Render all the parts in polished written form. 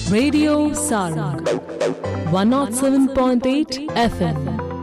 Radio Sarang 107.8 FM.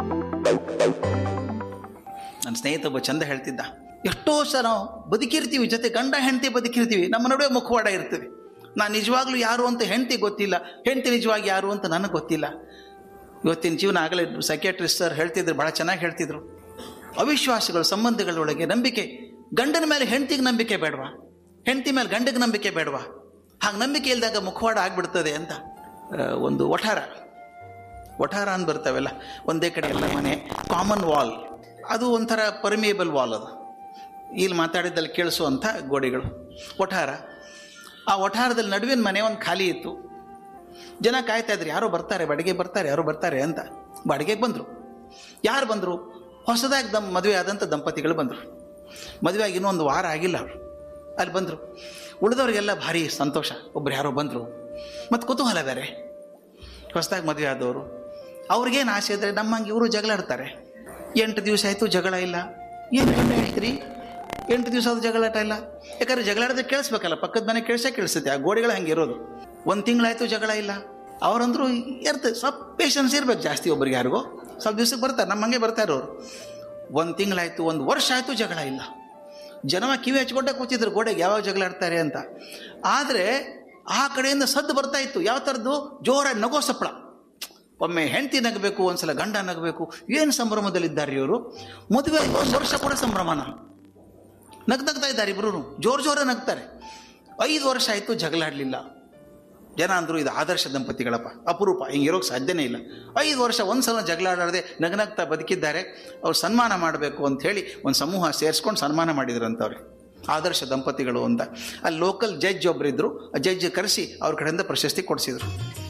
ನನ್ನ ಸ್ನೇಹಿತ ಒಬ್ಬ ಚಂದ ಹೇಳ್ತಿದ್ದ, ಎಷ್ಟೋ ಸಲ ನಾವು ಬದುಕಿರ್ತೀವಿ, ಜೊತೆ ಗಂಡ ಹೆಂಡತಿ ಬದುಕಿರ್ತೀವಿ, ನಮ್ಮ ನಡುವೆ ಮುಖವಾಡ ಇರ್ತೀವಿ. ನಾನು ನಿಜವಾಗ್ಲೂ ಯಾರು ಅಂತ ಹೆಂಡತಿ ಗೊತ್ತಿಲ್ಲ, ಹೆಂಡತಿ ನಿಜವಾಗಿ ಯಾರು ಅಂತ ನನಗೆ ಗೊತ್ತಿಲ್ಲ. ಇವತ್ತಿನ ಜೀವನ ಆಗಲೇ ಸೈಕ್ಯಾಟ್ರಿಸ್ಟ್ ಸರ್ ಹೇಳ್ತಿದ್ರು, ಭಾಳ ಚೆನ್ನಾಗಿ ಹೇಳ್ತಿದ್ರು. ಅವಿಶ್ವಾಸಗಳು, ಸಂಬಂಧಗಳೊಳಗೆ ನಂಬಿಕೆ, ಗಂಡನ ಮೇಲೆ ಹೆಂಡತಿಗೆ ನಂಬಿಕೆ ಬೇಡವಾ, ಹೆಂಡತಿ ಮೇಲೆ ಗಂಡಗೆ ನಂಬಿಕೆ ಬೇಡವಾ? ಹಾಗೆ ನಂಬಿಕೆ ಇಲ್ದಾಗ ಮುಖವಾಡ ಆಗಿಬಿಡ್ತದೆ ಅಂತ. ಒಂದು ಒಠಾರ ಅಂತ ಬರ್ತಾವೆಲ್ಲ, ಒಂದೇ ಕಡೆ ಎಲ್ಲ ಮನೆ, ಕಾಮನ್ ವಾಲ್, ಅದು ಒಂಥರ ಪರ್ಮಿಯಬಲ್ ವಾಲ್. ಅದು ಇಲ್ಲಿ ಮಾತಾಡಿದ್ದಲ್ಲಿ ಕೇಳಿಸುವಂಥ ಗೋಡೆಗಳು ಒಠಾರ. ಆ ಒಠಾರದಲ್ಲಿ ನಡುವಿನ ಮನೆ ಒಂದು ಖಾಲಿ ಇತ್ತು. ಜನ ಕಾಯ್ತಾ ಇದ್ರು, ಯಾರೋ ಬರ್ತಾರೆ, ಬಾಡಿಗೆಗೆ ಬರ್ತಾರೆ, ಯಾರೋ ಬರ್ತಾರೆ ಅಂತ. ಬಾಡಿಗೆಗೆ ಬಂದರು. ಯಾರು ಬಂದರು? ಹೊಸದಾಗಿ ಮದುವೆ ಆದಂಥ ದಂಪತಿಗಳು ಬಂದರು. ಮದುವೆ ಆಗಿ ಇನ್ನೂ ಒಂದು ವಾರ ಆಗಿಲ್ಲ ಅವರು. ಅಲ್ಲಿ ಬಂದರು. ಉಳಿದವ್ರಿಗೆಲ್ಲ ಭಾರಿ ಸಂತೋಷ, ಒಬ್ರು ಯಾರೋ ಬಂದರು. ಮತ್ತು ಕುತೂಹಲ ಬೇರೆ, ಹೊಸದಾಗಿ ಮದುವೆ ಆದವರು. ಅವ್ರಿಗೇನು ಆಸೆ ಇದ್ದರೆ ನಮ್ಮಂಗೆ ಇವರು ಜಗಳಾಡ್ತಾರೆ. 8 ದಿವಸ ಆಯಿತು ಜಗಳ ಇಲ್ಲ. ಏನು ಹೇಳ್ತೀರಿ, 8 ದಿವಸ ಆದರೂ ಜಗಳಾಟ ಇಲ್ಲ? ಯಾಕಂದ್ರೆ ಜಗಳಾಡಿದ್ರೆ ಕೇಳಿಸ್ಬೇಕಲ್ಲ, ಪಕ್ಕದ ಮನೆ ಕೇಳಿಸುತ್ತೆ. ಆ ಗೋಡೆಗಳು ಹಂಗೆ ಇರೋದು. 1 ತಿಂಗಳಾಯಿತು ಜಗಳ ಇಲ್ಲ. ಅವರಂದ್ರು ಇರ್ತದೆ, ಸ್ವಲ್ಪ ಪೇಷನ್ಸ್ ಇರ್ಬೇಕು ಜಾಸ್ತಿ. ಒಬ್ರಿಗೆ ಯಾರಿಗೋ ಸ್ವಲ್ಪ ದಿವ್ಸಕ್ಕೆ ಬರ್ತಾರೆ, ನಮ್ಮ ಹಂಗೆ ಬರ್ತಾರೆ ಅವರು. 1 ತಿಂಗಳಾಯಿತು, 1 ವರ್ಷ ಆಯಿತು ಜಗಳ ಇಲ್ಲ. ಜನವ ಕಿವಿ ಹಚ್ಕೊಂಡೆ ಕೂತಿದ್ರು ಗೋಡೆಗೆ, ಯಾವಾಗ ಜಗಳ ಆಡ್ತಾರೆ ಅಂತ. ಆದರೆ ಆ ಕಡೆಯಿಂದ ಸದ್ದು ಬರ್ತಾ ಇತ್ತು. ಯಾವ ಥರದ್ದು? ಜೋರಾಗಿ ನಗೋ ಸಪ್ಪಳ. ಒಮ್ಮೆ ಹೆಂಡತಿ ನಗಬೇಕು, ಒಂದ್ಸಲ ಗಂಡ ನಗಬೇಕು. ಏನು ಸಂಭ್ರಮದಲ್ಲಿದ್ದಾರೆ ಇವರು. ಮದುವೆ 1 ವರ್ಷ ಕೂಡ ಸಂಭ್ರಮನ, ನಗ್ತಾ ಇದ್ದಾರೆ ಇಬ್ಬರು, ಜೋರ ನಗ್ತಾರೆ. 5 ವರ್ಷ ಆಯಿತು ಜಗಳಾಡಲಿಲ್ಲ. ಜನ ಅಂದರು ಇದು ಆದರ್ಶ ದಂಪತಿಗಳಪ್ಪ, ಅಪರೂಪ, ಹಿಂಗಿರೋಕ್ಕೆ ಸಾಧ್ಯನೇ ಇಲ್ಲ. 5 ವರ್ಷ ಒಂದ್ಸಲ ಜಗಳಾಡದೆ ನಗ್ನಗ್ತಾ ಬದುಕಿದ್ದಾರೆ. ಅವ್ರು ಸನ್ಮಾನ ಮಾಡಬೇಕು ಅಂಥೇಳಿ ಒಂದು ಸಮೂಹ ಸೇರಿಸ್ಕೊಂಡು ಸನ್ಮಾನ ಮಾಡಿದ್ರಂತವ್ರಿಗೆ, ಆದರ್ಶ ದಂಪತಿಗಳು ಅಂತ. ಅಲ್ಲಿ ಲೋಕಲ್ ಜಡ್ಜ್ ಒಬ್ಬರಿದ್ದರು. ಆ ಜಡ್ಜ್ ಕರೆಸಿ ಅವ್ರ ಕಡೆಯಿಂದ ಪ್ರಶಸ್ತಿ ಕೊಡಿಸಿದ್ರು.